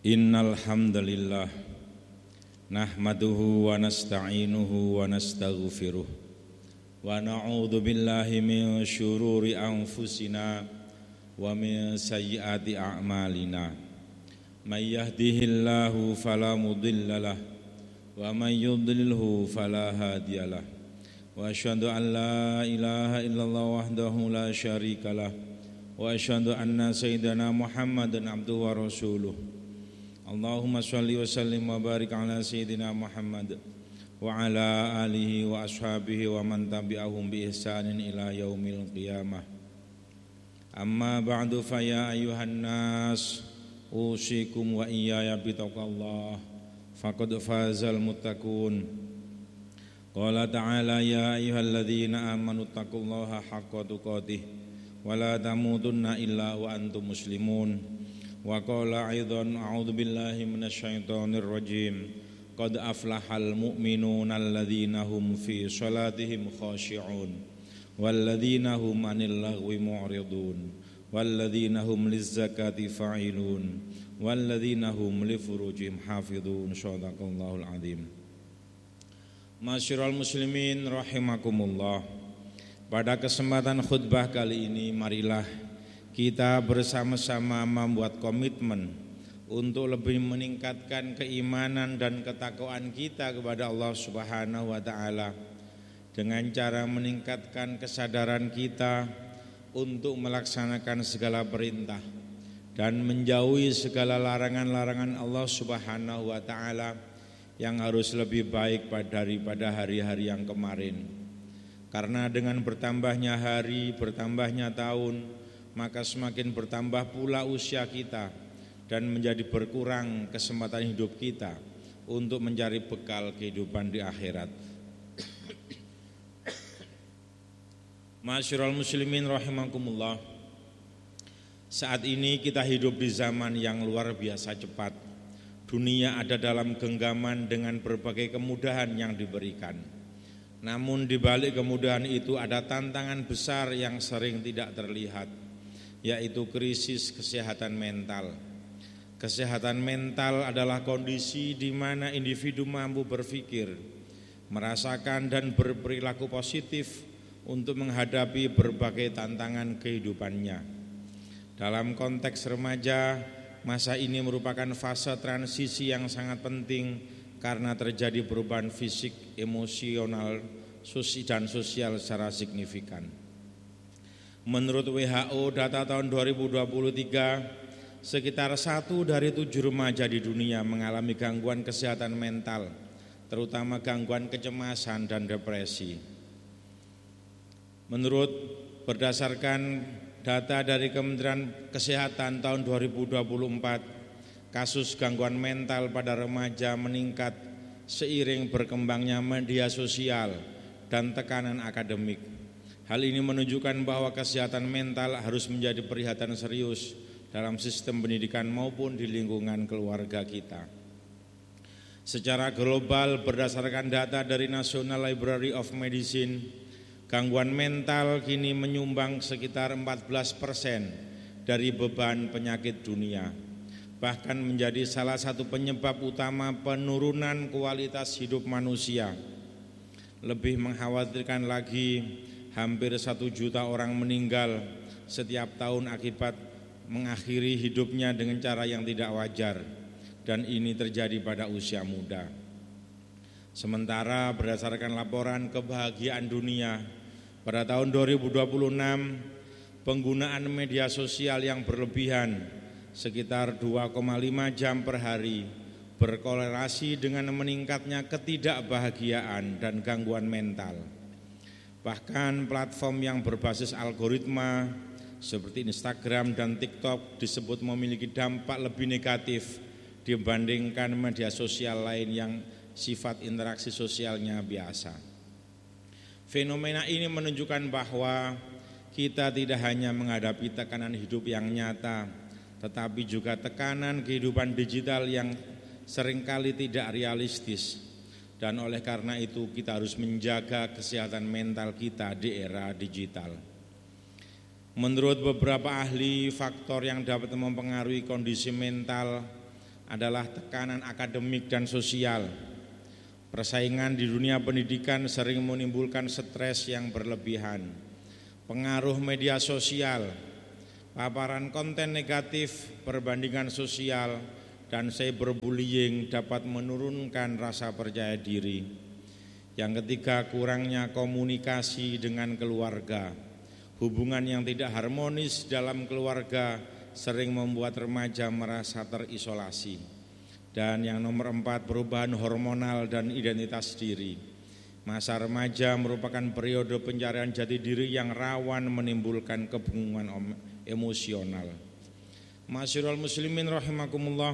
Innal hamdalillah nahmaduhu wa nasta'inuhu wa nastaghfiruh wa na'udzu billahi min syururi anfusina wa min sayyiati a'malina may yahdihillahu fala mudhillalah wa may yudlilhu fala hadiyalah wa asyhadu an la ilaha illallah wahdahu la syarikalah wa asyhadu anna sayyidana Muhammadan abduhu wa rasuluh. Allahumma shalli wa sallim wa barik ala sayyidina Muhammad wa ala alihi wa ashabihi wa man tabi'ahum bi ihsanin ila yaumil qiyamah. Amma ba'du fa ya ayyuhan nas usikum wa iyaya bitaqwallah faqad fazal muttaqun. Qala ta'ala ya ayyuhalladzina amanu taqullaha haqqa tuqatih wa la tamutunna illa wa antum muslimun. Wa qala aidan a'udzu billahi minasyaitonir rajim qad aflahal mu'minuna alladzina hum fi shalatihim khashi'un walladzina hum 'anil lagwi mu'ridun walladzina hum lizzakati fa'ilun walladzina hum li furujihim hafizun. Shadaqallahul azim. Masyiral muslimin rahimakumullah. Pada kesempatan khutbah kali ini marilah kita bersama-sama membuat komitmen untuk lebih meningkatkan keimanan dan ketakwaan kita kepada Allah Subhanahu wa taala dengan cara meningkatkan kesadaran kita untuk melaksanakan segala perintah dan menjauhi segala larangan-larangan Allah Subhanahu wa taala yang harus lebih baik daripada hari-hari yang kemarin. Karena dengan bertambahnya hari, bertambahnya tahun, maka semakin bertambah pula usia kita dan menjadi berkurang kesempatan hidup kita untuk mencari bekal kehidupan di akhirat. Masyiral muslimin rahimakumullah. Saat ini kita hidup di zaman yang luar biasa cepat. Dunia ada dalam genggaman dengan berbagai kemudahan yang diberikan. Namun di balik kemudahan itu ada tantangan besar yang sering tidak terlihat, yaitu krisis kesehatan mental. Kesehatan mental adalah kondisi di mana individu mampu berpikir, merasakan dan berperilaku positif untuk menghadapi berbagai tantangan kehidupannya. Dalam konteks remaja, masa ini merupakan fase transisi yang sangat penting karena terjadi perubahan fisik, emosional, dan sosial secara signifikan. Menurut WHO data tahun 2023, sekitar 1 dari 7 remaja di dunia mengalami gangguan kesehatan mental, terutama gangguan kecemasan dan depresi. Berdasarkan data dari Kementerian Kesehatan tahun 2024, kasus gangguan mental pada remaja meningkat seiring berkembangnya media sosial dan tekanan akademik. Hal ini menunjukkan bahwa kesehatan mental harus menjadi perhatian serius dalam sistem pendidikan maupun di lingkungan keluarga kita. Secara global, berdasarkan data dari National Library of Medicine, gangguan mental kini menyumbang sekitar 14% dari beban penyakit dunia, bahkan menjadi salah satu penyebab utama penurunan kualitas hidup manusia. Lebih mengkhawatirkan lagi, hampir 1 juta orang meninggal setiap tahun akibat mengakhiri hidupnya dengan cara yang tidak wajar, dan ini terjadi pada usia muda. Sementara berdasarkan laporan kebahagiaan dunia, pada tahun 2026 penggunaan media sosial yang berlebihan sekitar 2,5 jam per hari berkorelasi dengan meningkatnya ketidakbahagiaan dan gangguan mental. Bahkan platform yang berbasis algoritma seperti Instagram dan TikTok disebut memiliki dampak lebih negatif dibandingkan media sosial lain yang sifat interaksi sosialnya biasa. Fenomena ini menunjukkan bahwa kita tidak hanya menghadapi tekanan hidup yang nyata, tetapi juga tekanan kehidupan digital yang seringkali tidak realistis. Dan oleh karena itu kita harus menjaga kesehatan mental kita di era digital. Menurut beberapa ahli, faktor yang dapat mempengaruhi kondisi mental adalah tekanan akademik dan sosial. Persaingan di dunia pendidikan sering menimbulkan stres yang berlebihan. Pengaruh media sosial, paparan konten negatif, perbandingan sosial, dan cyberbullying dapat menurunkan rasa percaya diri. Yang ketiga, kurangnya komunikasi dengan keluarga. Hubungan yang tidak harmonis dalam keluarga sering membuat remaja merasa terisolasi. Dan yang nomor 4, perubahan hormonal dan identitas diri. Masa remaja merupakan periode pencarian jati diri yang rawan menimbulkan kebingungan emosional. Ma'asyiral muslimin rahimakumullah,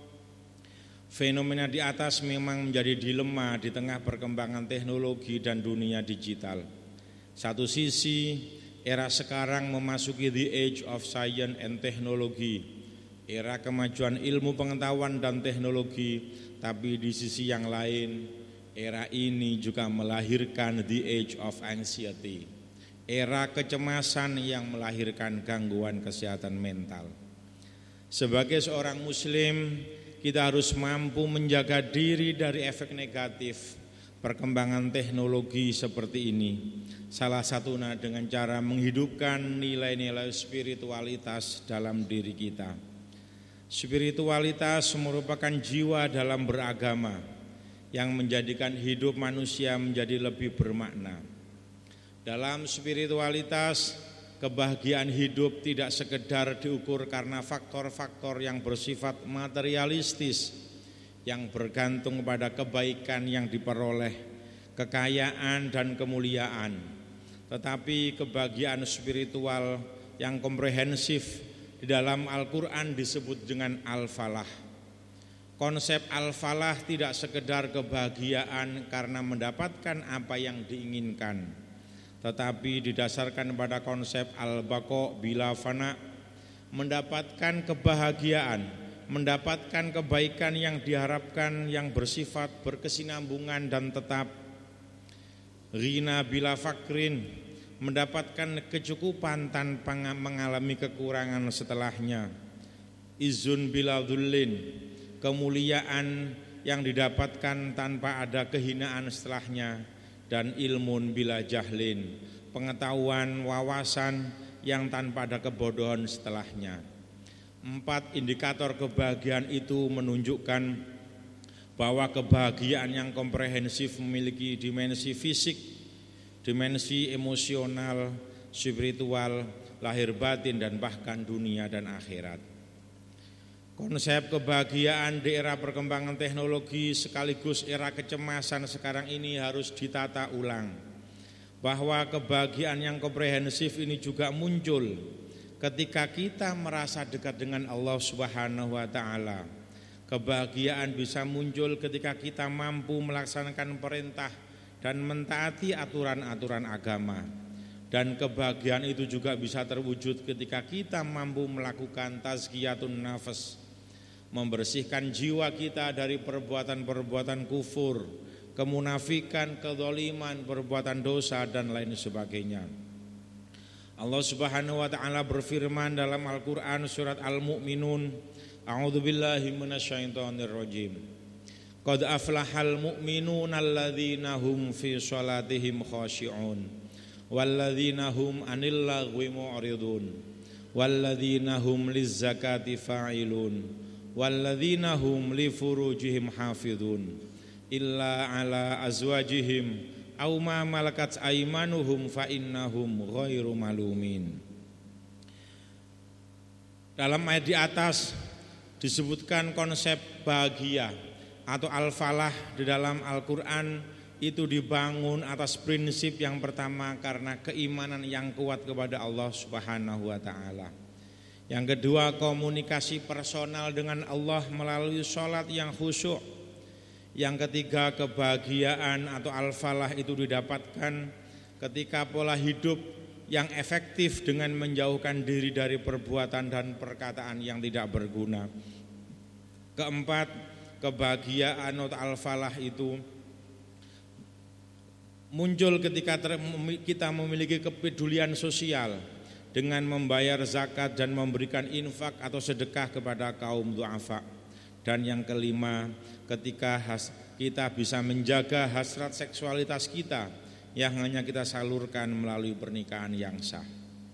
fenomena di atas memang menjadi dilema di tengah perkembangan teknologi dan dunia digital. Satu sisi, era sekarang memasuki the age of science and technology, era kemajuan ilmu pengetahuan dan teknologi. Tapi di sisi yang lain, era ini juga melahirkan the age of anxiety, era kecemasan yang melahirkan gangguan kesehatan mental. Sebagai seorang muslim, kita harus mampu menjaga diri dari efek negatif perkembangan teknologi seperti ini. Salah satunya dengan cara menghidupkan nilai-nilai spiritualitas dalam diri kita. Spiritualitas merupakan jiwa dalam beragama yang menjadikan hidup manusia menjadi lebih bermakna. Dalam spiritualitas, kebahagiaan hidup tidak sekedar diukur karena faktor-faktor yang bersifat materialistis yang bergantung pada kebaikan yang diperoleh, kekayaan dan kemuliaan. Tetapi kebahagiaan spiritual yang komprehensif di dalam Al-Quran disebut dengan al-falah. Konsep al-falah tidak sekedar kebahagiaan karena mendapatkan apa yang diinginkan, tetapi didasarkan pada konsep al-baqa bila fana, mendapatkan kebahagiaan, mendapatkan kebaikan yang diharapkan yang bersifat berkesinambungan dan tetap. Ghina bila fakrin, mendapatkan kecukupan tanpa mengalami kekurangan setelahnya. Izun bila dhullin, kemuliaan yang didapatkan tanpa ada kehinaan setelahnya. Dan ilmun bila jahlin, pengetahuan, wawasan yang tanpa ada kebodohan setelahnya. 4 indikator kebahagiaan itu menunjukkan bahwa kebahagiaan yang komprehensif memiliki dimensi fisik, dimensi emosional, spiritual, lahir batin, dan bahkan dunia dan akhirat. Konsep kebahagiaan di era perkembangan teknologi sekaligus era kecemasan sekarang ini harus ditata ulang. Bahwa kebahagiaan yang komprehensif ini juga muncul ketika kita merasa dekat dengan Allah Subhanahu wa taala. Kebahagiaan bisa muncul ketika kita mampu melaksanakan perintah dan mentaati aturan-aturan agama. Dan kebahagiaan itu juga bisa terwujud ketika kita mampu melakukan tazkiyatun nafas, membersihkan jiwa kita dari perbuatan-perbuatan kufur, kemunafikan, kezaliman, perbuatan dosa dan lain sebagainya. Allah Subhanahu wa taala berfirman dalam Al-Qur'an surat Al-Mu'minun, a'udzubillahi minasyaitonir rajim. Qad aflahal mu'minuna alladzina hum fi shalatihim khashi'un walladzina hum 'anil lagwi mu'ridun walladzina hum lizzakati fa'ilun walladzina hum li furujihim hafizun illa ala azwajihim aw ma malakat aymanuhum fa innahum ghairu malumin. Dalam ayat di atas disebutkan konsep bahagia atau al-falah di dalam Al-Qur'an itu dibangun atas prinsip yang pertama karena keimanan yang kuat kepada Allah Subhanahu wa taala. Yang kedua, komunikasi personal dengan Allah melalui sholat yang khusyuk. Yang ketiga, kebahagiaan atau al-falah itu didapatkan ketika pola hidup yang efektif dengan menjauhkan diri dari perbuatan dan perkataan yang tidak berguna. Keempat, kebahagiaan atau al-falah itu muncul ketika kita memiliki kepedulian sosial dengan membayar zakat dan memberikan infak atau sedekah kepada kaum du'afa. Dan yang kelima, ketika kita bisa menjaga hasrat seksualitas kita yang hanya kita salurkan melalui pernikahan yang sah.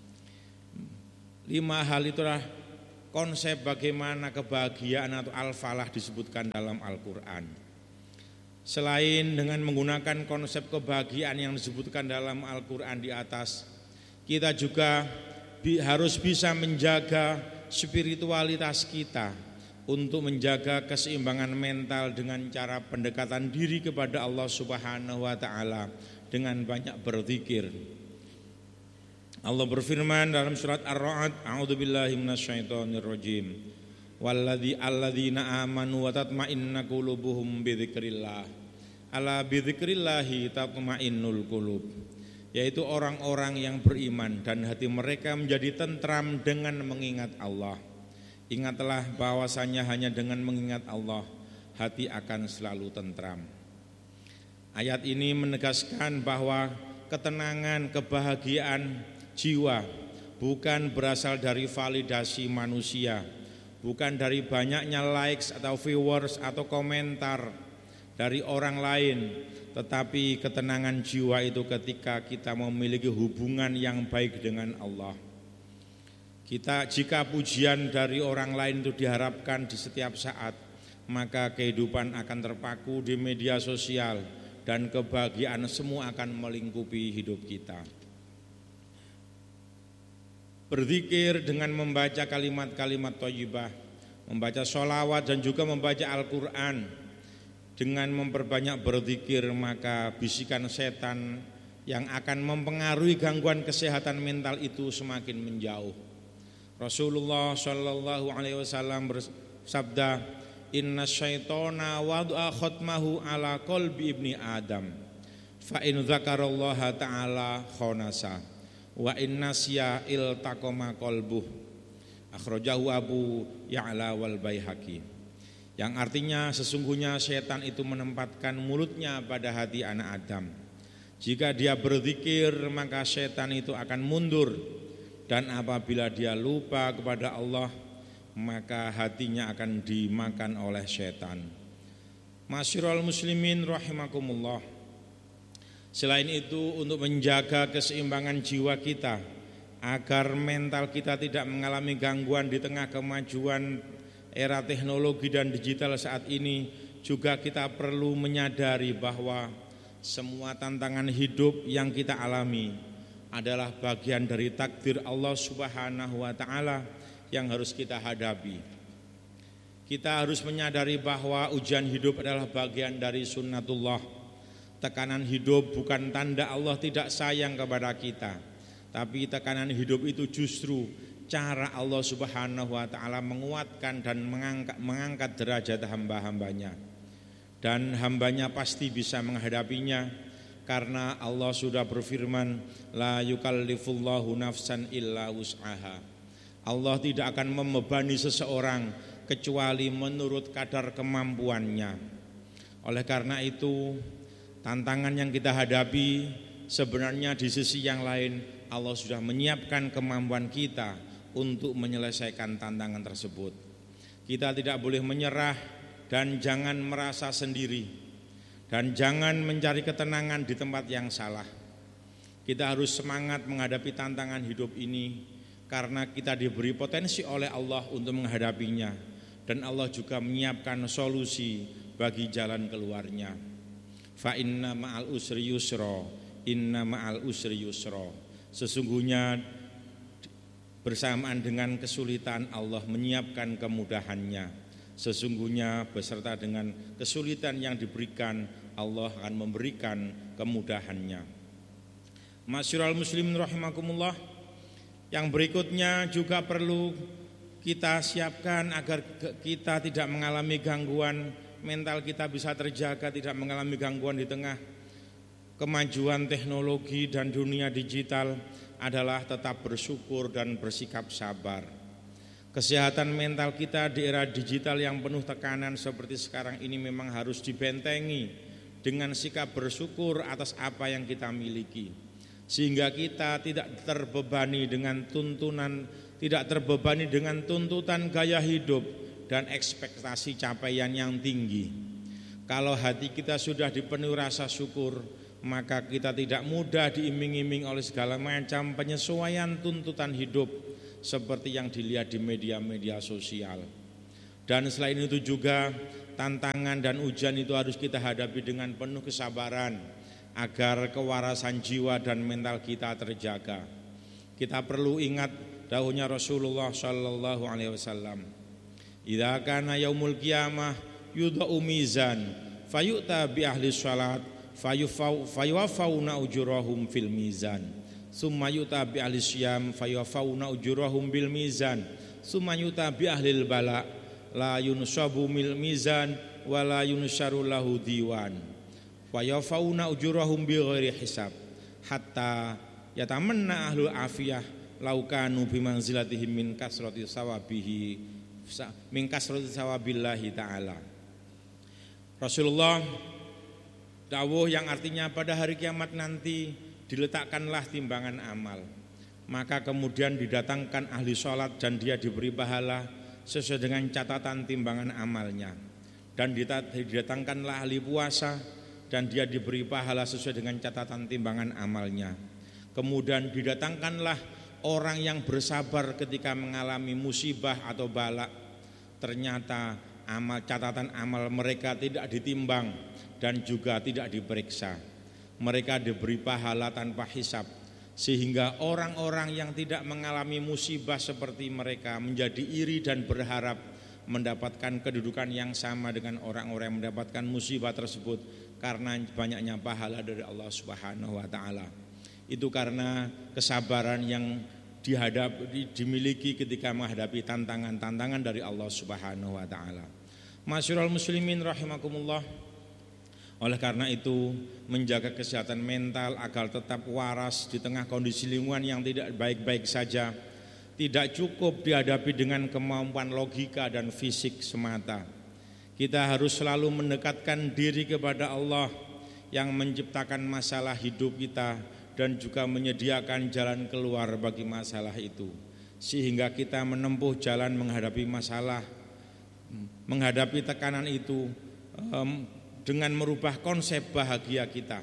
5 hal itulah konsep bagaimana kebahagiaan atau al-falah disebutkan dalam Al-Quran. Selain dengan menggunakan konsep kebahagiaan yang disebutkan dalam Al-Quran di atas, kita juga harus bisa menjaga spiritualitas kita untuk menjaga keseimbangan mental dengan cara pendekatan diri kepada Allah Subhanahu wa taala dengan banyak berzikir. Allah berfirman dalam surat Ar-Ra'd, a'udzubillahi minasyaitonirrajim. Alladzina amanu wa tatma'innu qulubuhum bidzikrillah. Ala bidzikrillahi tatma'innul qulub. Yaitu orang-orang yang beriman dan hati mereka menjadi tentram dengan mengingat Allah. Ingatlah bahwasanya hanya dengan mengingat Allah hati akan selalu tentram. Ayat ini menegaskan bahwa ketenangan, kebahagiaan jiwa bukan berasal dari validasi manusia, bukan dari banyaknya likes atau viewers atau komentar dari orang lain, tetapi ketenangan jiwa itu ketika kita memiliki hubungan yang baik dengan Allah. Jika pujian dari orang lain itu diharapkan di setiap saat, maka kehidupan akan terpaku di media sosial dan kebahagiaan semua akan melingkupi hidup kita. Berzikir dengan membaca kalimat-kalimat thayyibah, membaca sholawat dan juga membaca Al-Quran. Dengan memperbanyak berzikir, maka bisikan setan yang akan mempengaruhi gangguan kesehatan mental itu semakin menjauh. Rasulullah Shallallahu Alaihi Wasallam bersabda, Inna syaitona wada'a khotmahu ala qalbi ibni Adam, fa in dzakarallaha ta'ala khonasa, wa in nasya iltaqama qalbuh. Akhrajahu Abu Ya'la wal Baihaqi. Yang artinya sesungguhnya setan itu menempatkan mulutnya pada hati anak Adam. Jika dia berzikir, maka setan itu akan mundur. Dan apabila dia lupa kepada Allah, maka hatinya akan dimakan oleh setan. Masyarul muslimin rahimakumullah. Selain itu, untuk menjaga keseimbangan jiwa kita agar mental kita tidak mengalami gangguan di tengah kemajuan era teknologi dan digital saat ini, juga kita perlu menyadari bahwa semua tantangan hidup yang kita alami adalah bagian dari takdir Allah Subhanahu wa taala yang harus kita hadapi. Kita harus menyadari bahwa ujian hidup adalah bagian dari sunnatullah. Tekanan hidup bukan tanda Allah tidak sayang kepada kita, tapi tekanan hidup itu justru cara Allah Subhanahu wa taala menguatkan dan mengangkat derajat hamba-hambanya. Dan hambanya pasti bisa menghadapinya, karena Allah sudah berfirman, la yukallifullahu nafsan illa wus'aha. Allah tidak akan membebani seseorang kecuali menurut kadar kemampuannya. Oleh karena itu, tantangan yang kita hadapi sebenarnya di sisi yang lain Allah sudah menyiapkan kemampuan kita untuk menyelesaikan tantangan tersebut. Kita tidak boleh menyerah dan jangan merasa sendiri. Dan jangan mencari ketenangan di tempat yang salah. Kita harus semangat menghadapi tantangan hidup ini, karena kita diberi potensi oleh Allah untuk menghadapinya. Dan Allah juga menyiapkan solusi bagi jalan keluarnya. Fa inna ma'al usri yusra, inna ma'al usri yusra. Sesungguhnya bersamaan dengan kesulitan Allah menyiapkan kemudahannya. Sesungguhnya beserta dengan kesulitan yang diberikan, Allah akan memberikan kemudahannya. Masyarul muslimin rahimakumullah. Yang berikutnya juga perlu kita siapkan agar kita tidak mengalami gangguan mental, kita bisa terjaga, tidak mengalami gangguan di tengah kemajuan teknologi dan dunia digital, adalah tetap bersyukur dan bersikap sabar. Kesehatan mental kita di era digital yang penuh tekanan seperti sekarang ini memang harus dibentengi dengan sikap bersyukur atas apa yang kita miliki, sehingga kita tidak terbebani dengan tuntutan gaya hidup dan ekspektasi capaian yang tinggi. Kalau hati kita sudah dipenuhi rasa syukur, maka kita tidak mudah diiming-iming oleh segala macam penyesuaian tuntutan hidup seperti yang dilihat di media-media sosial. Dan selain itu juga tantangan dan ujian itu harus kita hadapi dengan penuh kesabaran agar kewarasan jiwa dan mental kita terjaga. Kita perlu ingat dahulunya Rasulullah sallallahu alaihi wasallam, "Idza kana yaumul qiyamah yudha'u mizan fayu'ta bi ahli shalat fayuwaffawna ujurahum fil mizan summa yu'ta bi ahli syiyam fayuwaffawna ujurahum bil mizan summa yu'ta bi ahli bala la yunsabu mil mizan wa la yunsharu lahu diwan fayuwaffawna ujurahum bi ghairi hisab hatta yatamanna ahlul afiyah laukanu bimanzilatihim min kasrati sawabillahi ta'ala." Rasulullah dawuh yang artinya pada hari kiamat nanti diletakkanlah timbangan amal, maka kemudian didatangkan ahli sholat dan dia diberi pahala sesuai dengan catatan timbangan amalnya, dan didatangkanlah ahli puasa dan dia diberi pahala sesuai dengan catatan timbangan amalnya. Kemudian didatangkanlah orang yang bersabar ketika mengalami musibah atau bala, ternyata catatan amal mereka tidak ditimbang dan juga tidak diperiksa. Mereka diberi pahala tanpa hisab, sehingga orang-orang yang tidak mengalami musibah seperti mereka menjadi iri dan berharap mendapatkan kedudukan yang sama dengan orang-orang yang mendapatkan musibah tersebut karena banyaknya pahala dari Allah Subhanahu wa taala. Itu karena kesabaran yang dimiliki ketika menghadapi tantangan-tantangan dari Allah Subhanahu wa taala. Masyarul muslimin rahimakumullah. Oleh karena itu, menjaga kesehatan mental agar tetap waras di tengah kondisi lingkungan yang tidak baik-baik saja tidak cukup dihadapi dengan kemampuan logika dan fisik semata. Kita harus selalu mendekatkan diri kepada Allah yang menciptakan masalah hidup kita dan juga menyediakan jalan keluar bagi masalah itu, sehingga kita menempuh jalan menghadapi masalah, menghadapi tekanan itu dengan merubah konsep bahagia kita.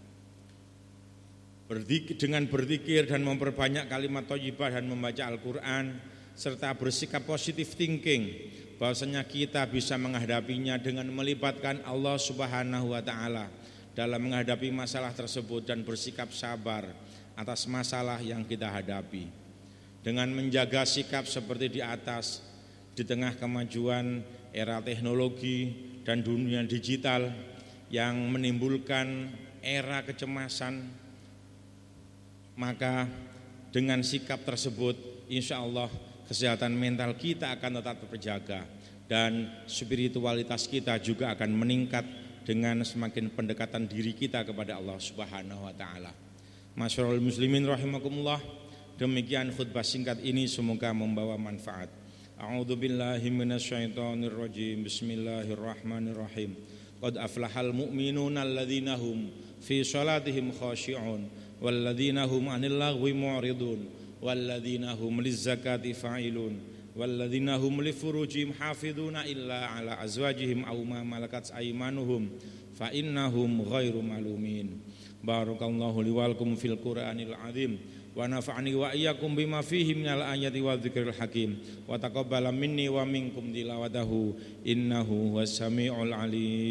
Dengan berzikir dan memperbanyak kalimat thayyibah dan membaca Al-Quran serta bersikap positive thinking, bahwasanya kita bisa menghadapinya dengan melibatkan Allah Subhanahu wa taala dalam menghadapi masalah tersebut dan bersikap sabar atas masalah yang kita hadapi. Dengan menjaga sikap seperti di atas, di tengah kemajuan era teknologi dan dunia digital yang menimbulkan era kecemasan, maka dengan sikap tersebut insya Allah kesehatan mental kita akan tetap terjaga dan spiritualitas kita juga akan meningkat dengan semakin pendekatan diri kita kepada Allah Subhanahu wa taala. Masyarul muslimin rahimakumullah, demikian khutbah singkat ini semoga membawa manfaat. A'udzu billahi minasyaitonir rajim. Bismillahirrahmanirrahim. Qad aflahal mu'minuna alladzina hum fi shalatihim khashi'un walladzina hum 'anil lagwi mu'ridun walladzina hum lizzakati fa'ilun walladzina hum li furujihim hafizuna illa ala azwajihim aw ma malakat aymanuhum fa innahum ghairu malumin. Barakallahu li wa lakum fil Qur'anil azim wa nafa'ani wa iyyakum bima fihi minal ayati wa dzikril hakim wa taqabbala minni wa minkum tilawatahu innahu was samiul alim.